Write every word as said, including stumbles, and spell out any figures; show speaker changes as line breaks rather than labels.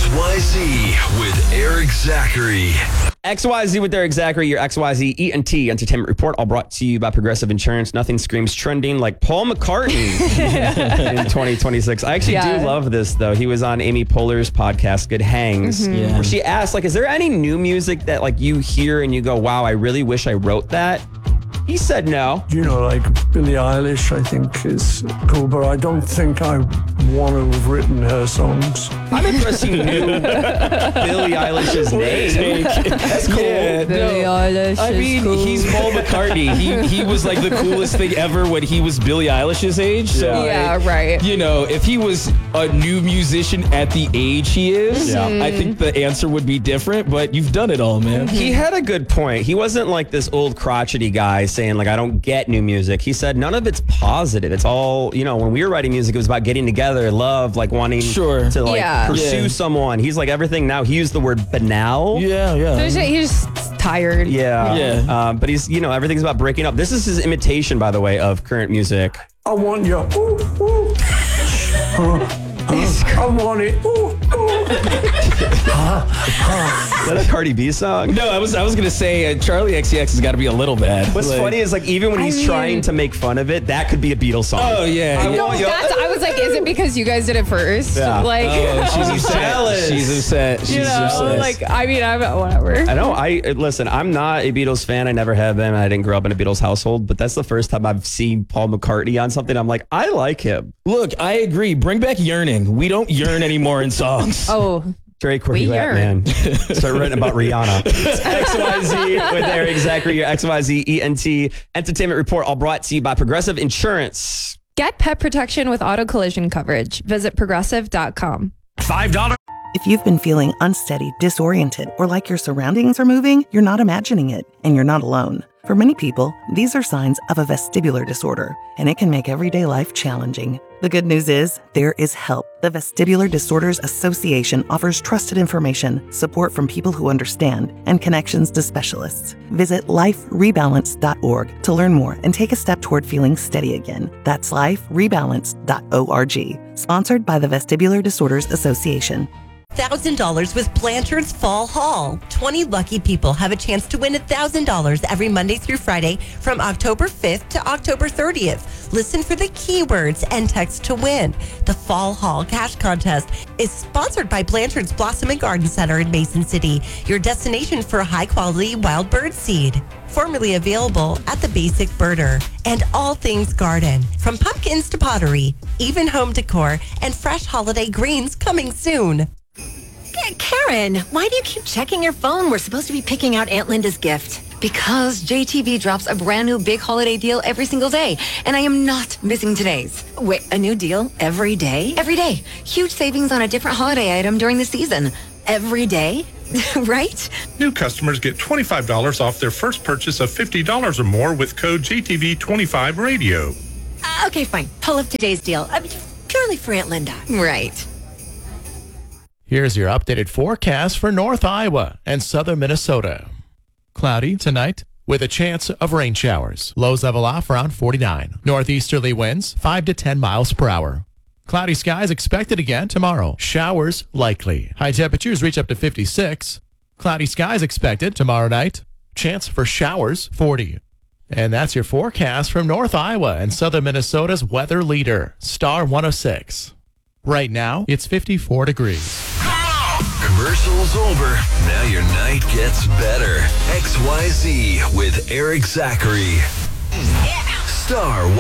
X Y Z with Eric Zachary.
X Y Z with Eric Zachary, your X Y Z E and T Entertainment Report, all brought to you by Progressive Insurance. Nothing screams trending like Paul McCartney in twenty twenty-six. I actually yeah. do love this, though. He was on Amy Poehler's podcast, Good Hangs, mm-hmm. yeah. where she asked, like, is there any new music that, like, you hear and you go, wow, I really wish I wrote that? He said no.
You know, like Billie Eilish, I think is cool, but I don't think I want to have written her songs.
I'm impressed you knew Billie Eilish's name. That's cool.
Yeah,
Billie
no,
Eilish
I mean,
cool.
he's Paul McCartney. He he was like the coolest thing ever when he was Billie Eilish's age. So,
yeah,
like,
right.
You know, if he was a new musician at the age he is, yeah. I think the answer would be different, but you've done it all, man.
He had a good point. He wasn't like this old crotchety guy saying, like, I don't get new music. He said none of it's positive. It's all, you know, when we were writing music, it was about getting together, love, like wanting
sure.
to like
yeah.
pursue
yeah.
someone. He's like everything now. He used the word banal.
Yeah, yeah.
He's just tired.
Yeah.
Yeah.
Um, but he's, you know, everything's about breaking up. This is his imitation, by the way, of current music.
I want you. Ooh, ooh. Uh, uh, I want it. Ooh, ooh.
Is that a Cardi B song?
No, I was I was gonna say uh, Charlie X C X has got to be a little bad.
What's
like,
funny is like even when
I
he's
mean,
trying to make fun of it, that could be a Beatles song.
Oh yeah.
I
yeah.
want you.
That's, I was like, is it because you guys did it first?
Yeah.
Like,
Oh, she's upset.
jealous.
She's upset. She's
you know,
upset.
like, I mean, I'm whatever.
I know. I listen. I'm not a Beatles fan. I never have been. I didn't grow up in a Beatles household. But that's the first time I've seen Paul McCartney on something. I'm like, I like him.
Look, I agree. Bring back yearning. We don't yearn anymore in songs.
Oh.
Drake, where
We
you at,
yearn.
man? Start writing about Rihanna. It's X Y Z with Eric Zachary, your X Y Z E N T Entertainment Report, all brought to you by Progressive Insurance.
Get pet protection with auto collision coverage. Visit progressive dot com.
five dollars.
If you've been feeling unsteady, disoriented, or like your surroundings are moving, you're not imagining it, and you're not alone. For many people, these are signs of a vestibular disorder, and it can make everyday life challenging. The good news is, there is help. The Vestibular Disorders Association offers trusted information, support from people who understand, and connections to specialists. Visit life rebalance dot org to learn more and take a step toward feeling steady again. That's life rebalance dot org. Sponsored by the Vestibular Disorders Association.
one thousand dollars with Blanchard's Fall Haul. twenty lucky people have a chance to win one thousand dollars every Monday through Friday from October fifth to October thirtieth. Listen for the keywords and text to win. The Fall Haul Cash Contest is sponsored by Blanchard's Blossom and Garden Center in Mason City, your destination for high-quality wild bird seed. Formerly available at the Basic Birder. And all things garden, from pumpkins to pottery, even home decor, and fresh holiday greens coming soon.
Karen, why do you keep checking your phone? We're supposed to be picking out Aunt Linda's gift. Because J T B drops a brand new big holiday deal every single day, and I am not missing today's. Wait, a new deal every day? Every day. Huge savings on a different holiday item during the season. Every day? Right?
New customers get twenty-five dollars off their first purchase of fifty dollars or more with code J T V twenty-five radio.
Uh, okay, fine. Pull up today's deal. I mean, purely for Aunt Linda. Right.
Here's your updated forecast for North Iowa and southern Minnesota. Cloudy tonight with a chance of rain showers. Lows level off around forty-nine. Northeasterly winds five to ten miles per hour. Cloudy skies expected again tomorrow. Showers likely. High temperatures reach up to fifty-six. Cloudy skies expected tomorrow night. Chance for showers forty. And that's your forecast from North Iowa and southern Minnesota's weather leader, Star one oh six. Right now, it's fifty-four degrees.
Commercials over. Now your night gets better. X Y Z with Eric Zachary. Star